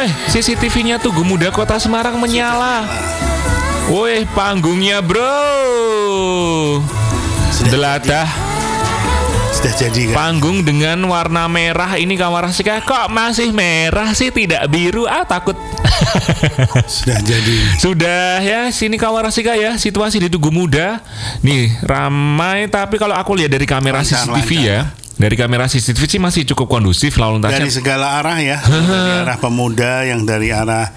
CCTV-nya Tugu Muda Kota Semarang menyala. Woi, panggungnya bro. Deladah. Sudah jadi kan? Panggung dengan warna merah ini Kawarasika. Kok masih merah sih, tidak biru? Takut. Sudah jadi. Sudah ya, sini Kawarasika ya. Situasi di Tugu Muda nih ramai, tapi kalau aku lihat dari kamera CCTV ya, dari kamera CCTV sih masih cukup kondusif lalu lintasnya. Dari segala arah ya. Dari arah Pemuda, yang dari arah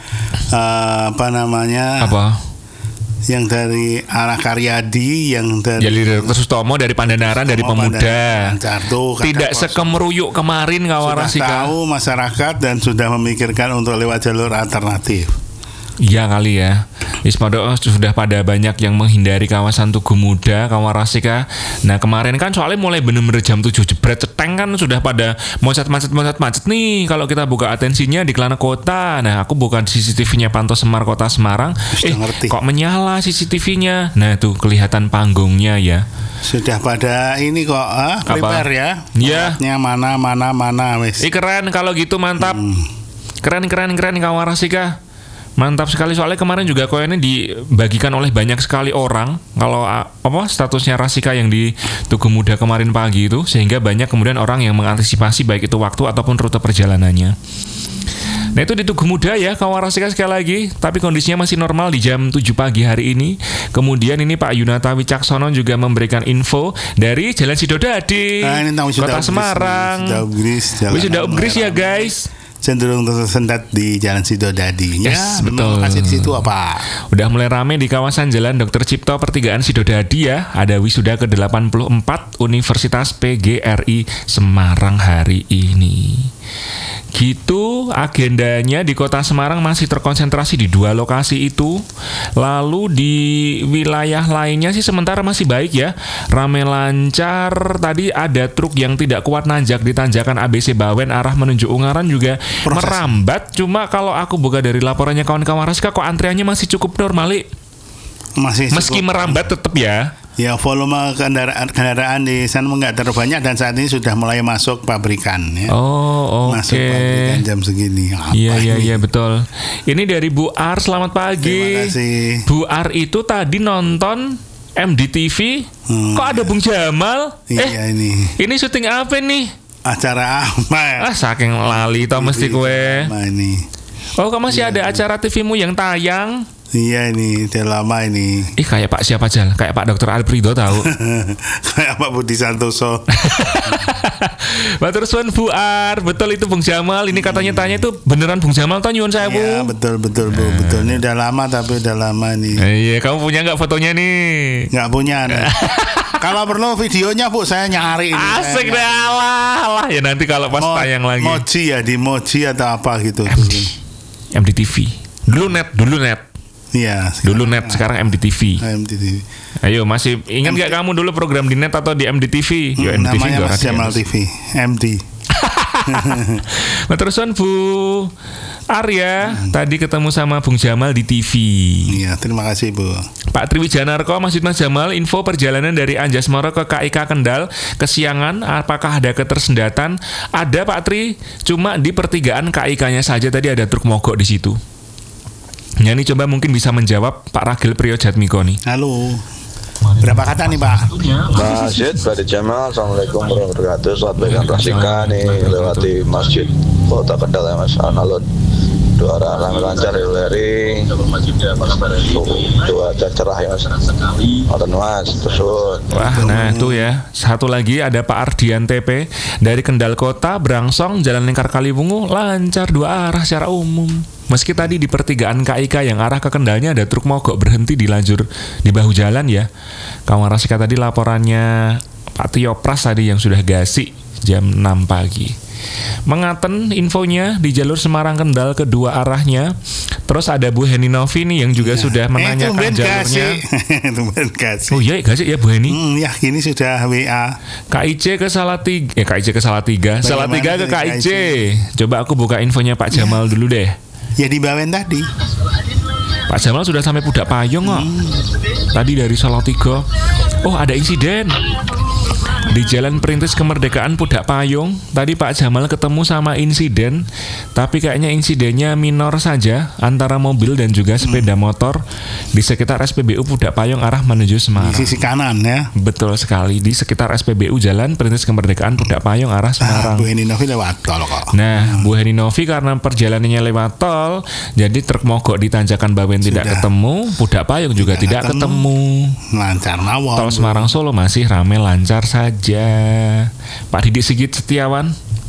yang dari arah Karyadi, yang dari Dr. Sutomo, dari Pandanaran, dari Pemuda. Tidak sekemeruyuk kemarin Kawarasika. Sudah tahu masyarakat dan sudah memikirkan untuk lewat jalur alternatif. Iya kali ya. Ismado sudah pada banyak yang menghindari kawasan Tugu Muda Kawarasika. Nah kemarin kan soalnya mulai bener-bener jam 7 jebret ceteng kan sudah pada macet nih. Kalau kita buka atensinya di Kelana Kota. Nah aku buka CCTV-nya Pantau Semar Kota Semarang. Kok menyala CCTV-nya? Nah tuh kelihatan panggungnya ya. Sudah pada ini kok prepare ya. Iya. Mana wes. Keren kalau gitu, mantap. Keren Kawarasika. Mantap sekali, soalnya kemarin juga koinnya dibagikan oleh banyak sekali orang kalau statusnya Rasika yang di Tugu Muda kemarin pagi itu, sehingga banyak kemudian orang yang mengantisipasi baik itu waktu ataupun rute perjalanannya. Nah itu di Tugu Muda ya Kawarasika sekali lagi, tapi kondisinya masih normal di jam 7 pagi hari ini. Kemudian ini Pak Yunata Wicaksono juga memberikan info dari Jalan Sidodadi, Kota Semarang. Sudah upgrade ya guys. Cenderung tersendat di Jalan Sidodadi. Yes, betul. Lokasi di situ apa? Udah mulai ramai di kawasan Jalan Dr. Cipto Pertigaan Sidodadi ya. Ada wisuda ke-84 Universitas PGRI Semarang hari ini. Gitu agendanya di Kota Semarang masih terkonsentrasi di 2 lokasi itu. Lalu di wilayah lainnya sih sementara masih baik ya. Rame lancar. Tadi ada truk yang tidak kuat nanjak di tanjakan ABC Bawen arah menuju Ungaran juga merambat. Cuma kalau aku buka dari laporannya kawan-kawan Rasika, kok antriannya masih cukup normal. Meski merambat tetap ya. Ya volume kendaraan di sana nggak terlalu banyak dan saat ini sudah mulai masuk pabrikan ya. Oke. Masuk pabrikan jam segini. Iya betul. Ini dari Bu Ar, selamat pagi. Terima kasih. Bu Ar itu tadi nonton MDTV. Kok ada Bung Jamal? Iya ini syuting apa nih? Acara apa? Saking lali tau mesti kue. Ini. Oh, kok masih ada acara TV-mu yang tayang? Iya ini, udah lama ini. Kayak Pak siapa aja? Kayak Pak Dr. Alfredo tahu. Kayak Pak Budi Santoso. Matur suwun Bu Ar, betul itu Bung Jamal. Ini katanya tanya itu beneran Bung Jamal toh nyuwun saya Bu. Iya betul Bu, betul. Ini udah lama tapi udah lama nih. Iya, kamu punya nggak fotonya nih? Nggak punya. Kalau perlu videonya Bu, saya nyari. Asik deh, alah. Ya nanti kalau pas tayang lagi. Moji ya, di Moji atau apa gitu. MDTV. Dulu net. Iya. Dulu net, sekarang MDTV. Ayo, masih ingat nggak kamu dulu program di net atau di MDTV? MDTV namanya Mas Jamal TV, MD. Terusan Bu Arya, tadi ketemu sama Bung Jamal di TV. Iya, terima kasih Bu. Pak Triwijanarko, Mas Jamal, info perjalanan dari Anjasmara ke KIK Kendal kesiangan, apakah ada ketersendatan? Ada Pak Tri, cuma di pertigaan KIK-nya saja tadi ada truk mogok di situ. Ya, ini coba mungkin bisa menjawab Pak Ragil Priyojatmiko nih. Halo. Berapa kata nih Pak? Masjid Pak Jamal, Assalamualaikum warahmatullahi wabarakatuh. Selamat pagi Rasika nih lewati Masjid Kota Kendal ya Mas Analun. 2 arah ramai lancar ya Leri. Cuaca cerah ya Mas. Oten Mas, terus. Wah, nah itu ya. Satu lagi ada Pak Ardian TP dari Kendal Kota, Brangsong, Jalan Lingkar Kaliwungu lancar 2 arah secara umum. Meski tadi di pertigaan KIK yang arah ke Kendalnya ada truk mogok berhenti di bahu jalan ya. Kawan Rasika tadi laporannya Pak Tio Pras tadi yang sudah gasik jam 6 pagi. Mengaten infonya di jalur Semarang Kendal kedua arahnya. Terus ada Bu Heni Novi nih yang juga sudah menanyakan jalurnya. Oh iya gasik ya Bu Heni. Ya ini sudah WA. KIC ke Salatiga, KIC ke Salatiga, Salatiga ke KIC. Coba aku buka infonya Pak Jamal dulu deh. Ya di Bawen tadi. Pak Jamal sudah sampai Pudak Payung kok. Tadi dari Salatiga. Oh ada insiden. Di Jalan Perintis Kemerdekaan Pudak Payung, tadi Pak Jamal ketemu sama insiden, tapi kayaknya insidennya minor saja antara mobil dan juga sepeda motor di sekitar SPBU Pudak Payung arah menuju Semarang. Di sisi kanan ya. Betul sekali, di sekitar SPBU Jalan Perintis Kemerdekaan Pudak Payung arah Semarang. Bu Heni Novi lewat tol kok. Nah, Bu Heni Novi karena perjalanannya lewat tol, jadi truk mogok di Tanjakan Bawen tidak ketemu, Pudak Payung juga tidak ketemu. Lancar mawon. Tol Semarang Solo masih ramai lancar saja. Pak Didik Sigit Setiawan.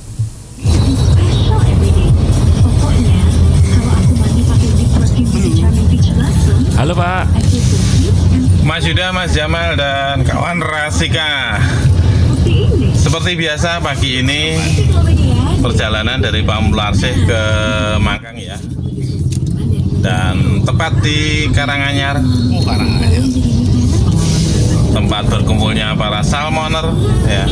Halo Pak. Mas Yuda, Mas Jamal, dan kawan Rasika. Seperti biasa pagi ini perjalanan dari Pamularse ke Mangkang ya. Dan tepat di Karanganyar. Oh, Karanganyar. Tempat berkumpulnya para salmoner ya.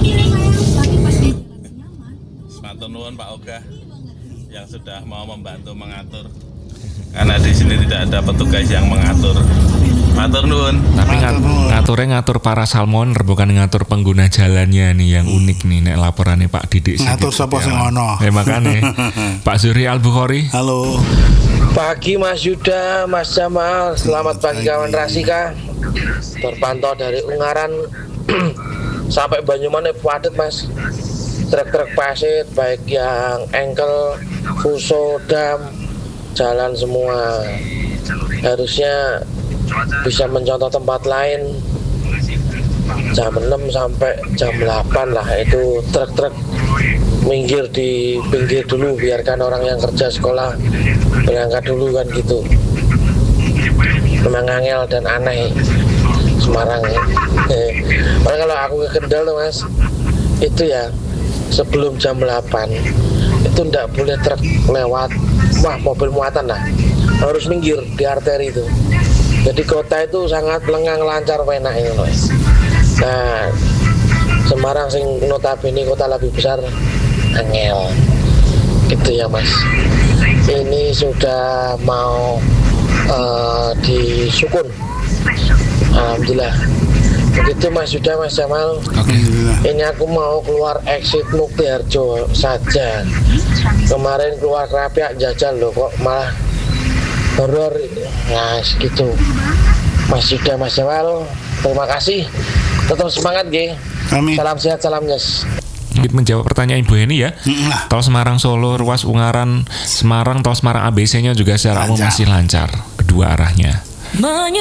Matur nuwun Pak Oga yang sudah mau membantu mengatur. Karena di sini tidak ada petugas yang mengatur. Matur nuwun. Tapi ngatur para salmoner bukan ngatur pengguna jalannya nih yang unik nih nek laporannya Pak Didik. Ngatur sapa sing ono. Makane Pak Zuri Al-Bukhari. Halo. Pagi Mas Yuda, Mas Jamal, selamat pagi kawan Rasika. Terpantau dari Ungaran sampai Banyumanik padat Mas. Truk-truk pasir baik yang engkel, fuso, dam, jalan semua. Harusnya bisa mencontoh tempat lain. Jam 6 sampai jam 8 lah itu truk-truk minggir di pinggir dulu, biarkan orang yang kerja sekolah berangkat dulu kan gitu. Memang angel dan aneh Semarang ya. Padahal kalau aku ke Kendal tuh Mas, itu ya sebelum jam 8 itu ndak boleh truk lewat, wah mobil muatan lah, harus minggir di arteri itu. Jadi kota itu sangat lengang lancar enak ini Mas. Nah Semarang sing notabene kota lebih besar angel gitu ya Mas. Ini sudah mau disukun, alhamdulillah. Begitu Mas Yuda, Mas Jamal. Ini aku mau keluar exit Muktiharjo saja. Kemarin keluar Rapiak jajal loh, kok malah horor. Nah segitu Mas Yuda, Mas Jamal. Terima kasih. Tetap semangat G. Salam sehat, salam yes. Menjawab pertanyaan Ibu Heni ya. Tol Semarang Solo, ruas Ungaran Semarang, tol Semarang ABC-nya juga secara umum masih lancar kedua arahnya.